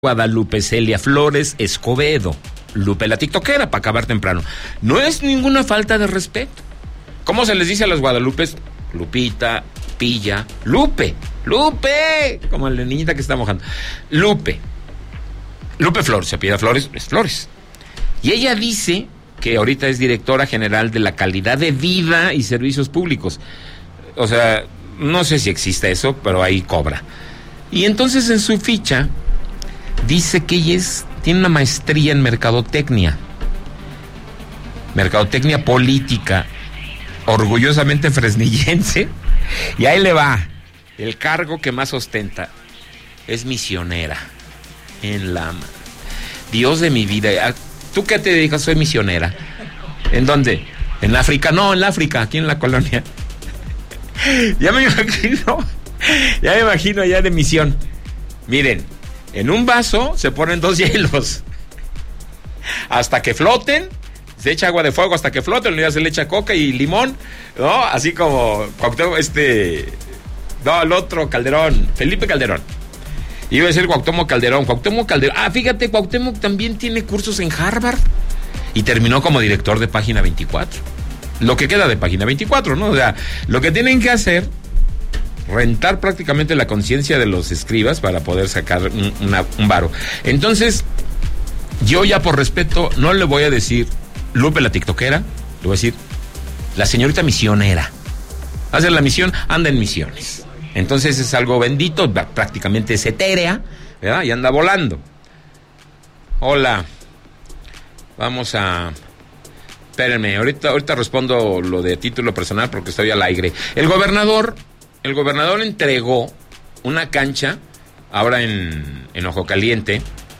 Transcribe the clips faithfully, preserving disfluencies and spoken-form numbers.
Guadalupe Celia Flores Escobedo, Lupe la tiktokera, para acabar temprano. No es ninguna falta de respeto. ¿Cómo se les dice a las Guadalupes? Lupita, Pilla, Lupe, Lupe, como la niñita que está mojando. Lupe, Lupe Flores, se pide Flores, es Flores. Y ella dice que ahorita es directora general de la calidad de vida y servicios públicos. O sea, no sé si existe eso, pero ahí cobra. Y entonces en su ficha dice que ella es, tiene una maestría en mercadotecnia. Mercadotecnia política, orgullosamente fresnillense. Y ahí le va. El cargo que más ostenta es misionera. En la... Dios de mi vida. ¿Tú qué te dedicas? Soy misionera. ¿En dónde? ¿En África? No, en África, aquí en la colonia. Ya me imagino. Ya me imagino allá de misión. Miren, en un vaso se ponen dos hielos. Hasta que floten, se echa agua de fuego hasta que floten, luego se le echa coca y limón, ¿no? Así como Cuauhtémoc, este... No, el otro, Calderón, Felipe Calderón. Iba a ser Cuauhtémoc Calderón, Cuauhtémoc Calderón. Ah, fíjate, Cuauhtémoc también tiene cursos en Harvard y terminó como director de Página veinticuatro. Lo que queda de Página veinticuatro, ¿no? O sea, lo que tienen que hacer... rentar prácticamente la conciencia de los escribas para poder sacar un, una, un varo. Entonces, yo ya por respeto no le voy a decir Lupe la tiktokera, le voy a decir la señorita misionera. Hace la misión, anda en misiones. Entonces es algo bendito, prácticamente es etérea, ¿verdad? Y anda volando. Hola. Vamos a... Espérenme, ahorita, ahorita respondo lo de título personal porque estoy al aire. El gobernador... El gobernador entregó una cancha, ahora en, en Ojo Caliente.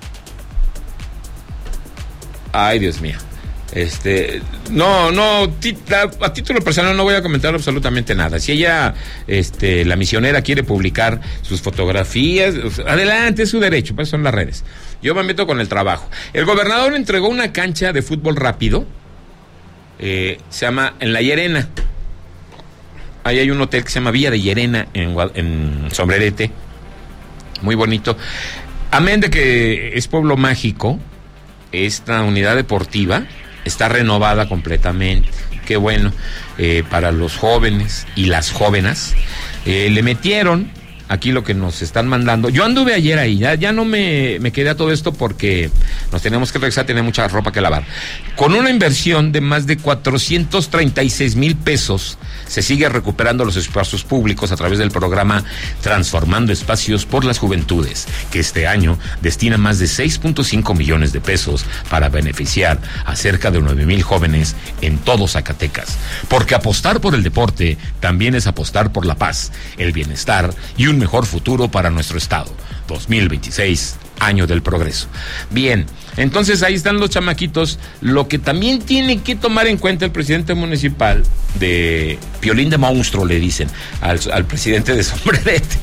Ay, Dios mío. Este, no, no, a, a título personal no voy a comentar absolutamente nada. Si ella, este, la misionera quiere publicar sus fotografías, adelante, es su derecho, pues son las redes. Yo me meto con el trabajo. El gobernador entregó una cancha de fútbol rápido, eh, se llama En la Llerena. Ahí hay un hotel que se llama Villa de Llerena en, en Sombrerete, muy bonito. Amén de que es pueblo mágico, esta unidad deportiva está renovada completamente. Qué bueno, eh, para los jóvenes y las jóvenes. Eh, le metieron aquí lo que nos están mandando. Yo anduve ayer ahí, ya, ya no me, me quedé a todo esto porque nos tenemos que regresar, tener mucha ropa que lavar. Con una inversión de más de cuatrocientos treinta y seis mil pesos, se sigue recuperando los espacios públicos a través del programa Transformando Espacios por las Juventudes, que este año destina más de seis punto cinco millones de pesos para beneficiar a cerca de nueve mil jóvenes en todo Zacatecas. Porque apostar por el deporte también es apostar por la paz, el bienestar y un mejor futuro para nuestro estado. dos mil veintiséis, año del progreso. Bien, entonces ahí están los chamaquitos. Lo que también tiene que tomar en cuenta el presidente municipal de Piolín de Monstruo, le dicen al, al presidente de Sombrerete.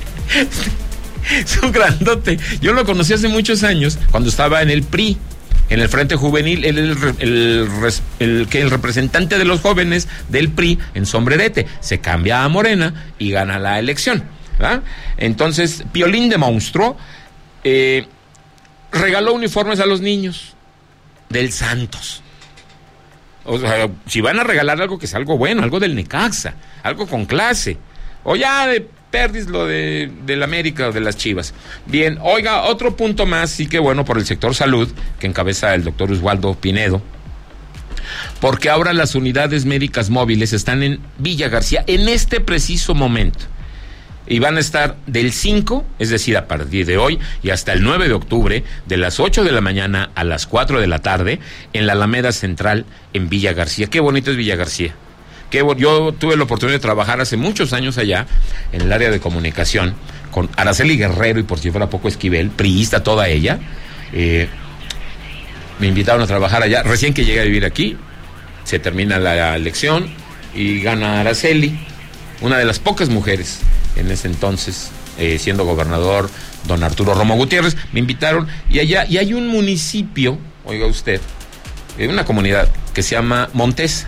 Es un grandote. Yo lo conocí hace muchos años cuando estaba en el P R I, en el Frente Juvenil. Él el, el, el, el, el, el representante de los jóvenes del P R I en Sombrerete. Se cambia a Morena y gana la elección, ¿verdad? Entonces, Piolín de Monstruo eh, regaló uniformes a los niños del Santos. O sea, si van a regalar algo, que sea algo bueno, algo del Necaxa, algo con clase. O ya de perdis lo de del América o de las Chivas. Bien, oiga, otro punto más, sí que bueno, por el sector salud, que encabeza el doctor Oswaldo Pinedo, porque ahora las unidades médicas móviles están en Villa García en este preciso momento. Y van a estar del cinco, es decir, a partir de hoy y hasta el nueve de octubre, de las ocho de la mañana a las cuatro de la tarde, en la Alameda Central, en Villa García. Qué bonito es Villa García. Qué bo- Yo tuve la oportunidad de trabajar hace muchos años allá, en el área de comunicación, con Araceli Guerrero y por si fuera poco Esquivel, priista toda ella. Eh, me invitaron a trabajar allá. Recién que llegué a vivir aquí, se termina la elección y gana Araceli, una de las pocas mujeres en ese entonces, eh, siendo gobernador don Arturo Romo Gutiérrez. Me invitaron y allá, y hay un municipio, oiga usted, eh, una comunidad que se llama Montesa,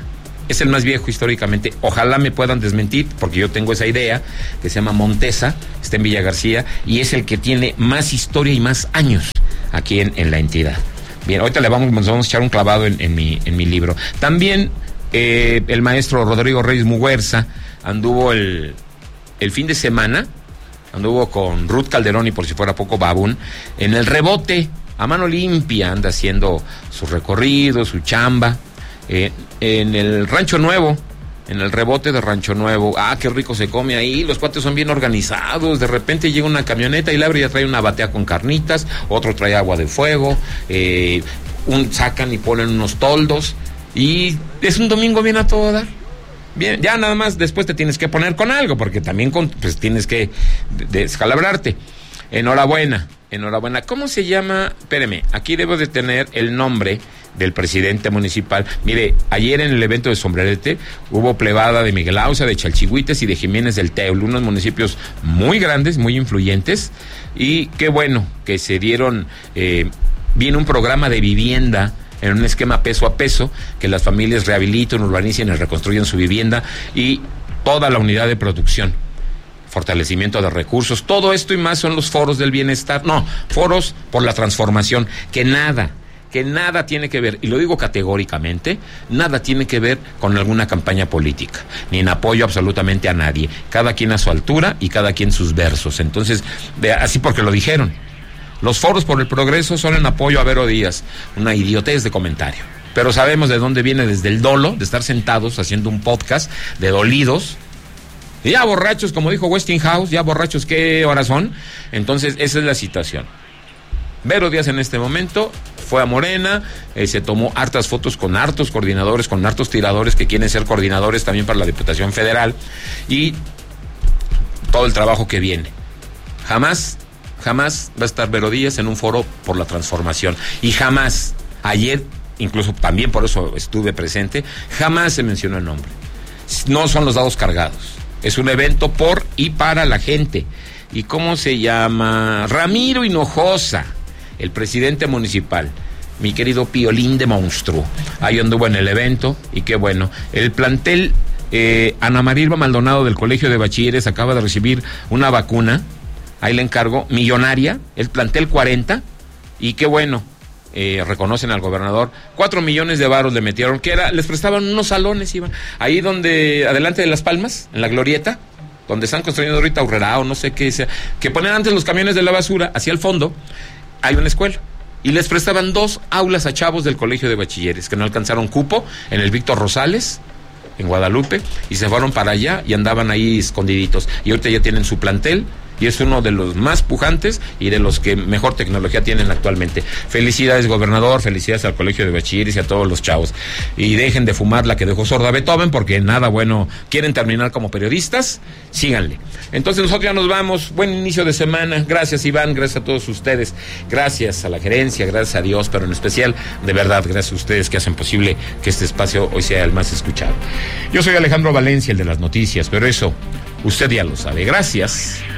es el más viejo históricamente. Ojalá me puedan desmentir, porque yo tengo esa idea, que se llama Montesa, está en Villa García, y es el que tiene más historia y más años aquí en, en la entidad. Bien, ahorita le vamos, nos vamos a echar un clavado en, en, mi, en mi libro. También eh, el maestro Rodrigo Reyes Muguerza anduvo el, el fin de semana, anduvo con Ruth Calderón y por si fuera poco Babún, en el rebote, a mano limpia, anda haciendo su recorrido, su chamba. Eh, en el Rancho Nuevo, en el rebote de Rancho Nuevo, ah, qué rico se come ahí, los cuates son bien organizados, de repente llega una camioneta y la abre y ya trae una batea con carnitas, otro trae agua de fuego, eh, un sacan y ponen unos toldos, y es un domingo bien a todo dar. Bien, ya nada más después te tienes que poner con algo, porque también con, pues tienes que descalabrarte. Enhorabuena, enhorabuena. ¿Cómo se llama? Espéreme, aquí debo de tener el nombre del presidente municipal. Mire, ayer en el evento de Sombrerete hubo plebada de Miguel Ausa, de Chalchihuites y de Jiménez del Teule, unos municipios muy grandes, muy influyentes, y qué bueno que se dieron, eh, viene un programa de vivienda en un esquema peso a peso, que las familias rehabiliten, urbanicen y reconstruyan su vivienda, y toda la unidad de producción, fortalecimiento de recursos, todo esto y más son los foros del bienestar, no, foros por la transformación, que nada, que nada tiene que ver, y lo digo categóricamente, nada tiene que ver con alguna campaña política, ni en apoyo absolutamente a nadie, cada quien a su altura y cada quien sus versos. Entonces, de, así porque lo dijeron, los foros por el progreso son en apoyo a Vero Díaz, una idiotez de comentario, pero sabemos de dónde viene, desde el dolo, de estar sentados haciendo un podcast de dolidos, ya borrachos, como dijo Westinghouse, ya borrachos, ¿qué horas son? Entonces, esa es la situación. Vero Díaz en este momento fue a Morena, eh, se tomó hartas fotos con hartos coordinadores, con hartos tiradores que quieren ser coordinadores también para la Diputación Federal, y todo el trabajo que viene. Jamás, jamás va a estar Vero Díaz en un foro por la transformación, y jamás, ayer, incluso también por eso estuve presente, jamás se mencionó el nombre. No son los dados cargados. Es un evento por y para la gente. ¿Y cómo se llama? Ramiro Hinojosa, el presidente municipal, mi querido Piolín de monstruo. Ahí anduvo en el evento, y qué bueno. El plantel eh, Ana Marilva Maldonado del Colegio de Bachilleres acaba de recibir una vacuna, ahí le encargo, millonaria, el plantel cuarenta, y qué bueno. Eh, reconocen al gobernador, cuatro millones de varos le metieron, que era, les prestaban unos salones, iban, ahí donde, adelante de Las Palmas, en la glorieta, donde están construyendo ahorita Urrera o no sé qué sea, que ponían antes los camiones de la basura, hacia el fondo, hay una escuela, y les prestaban dos aulas a chavos del Colegio de Bachilleres, que no alcanzaron cupo, en el Víctor Rosales, en Guadalupe, y se fueron para allá, y andaban ahí escondiditos, y ahorita ya tienen su plantel, y es uno de los más pujantes y de los que mejor tecnología tienen actualmente. Felicidades, gobernador, felicidades al Colegio de Bachilleres y a todos los chavos. Y dejen de fumar la que dejó sorda Beethoven, porque nada bueno. ¿Quieren terminar como periodistas? Síganle. Entonces nosotros ya nos vamos. Buen inicio de semana. Gracias, Iván, gracias a todos ustedes. Gracias a la gerencia, gracias a Dios, pero en especial, de verdad, gracias a ustedes que hacen posible que este espacio hoy sea el más escuchado. Yo soy Alejandro Valencia, el de las noticias, pero eso usted ya lo sabe. Gracias.